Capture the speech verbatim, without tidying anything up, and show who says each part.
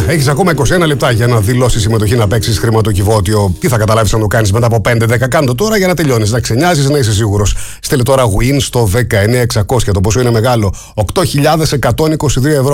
Speaker 1: Έχεις ακόμα είκοσι ένα λεπτά για να δηλώσεις συμμετοχή να παίξεις χρηματοκιβώτιο. Τι θα καταλάβεις αν το κάνεις μετά από πέντε δέκα. Κάντο τώρα για να τελειώνεις. Να ξενιάζεις, να είσαι σίγουρος. Στείλε τώρα win στο δεκαεννιά εξακόσια. Το ποσό είναι μεγάλο. οκτώ χιλιάδες εκατόν είκοσι δύο ευρώ.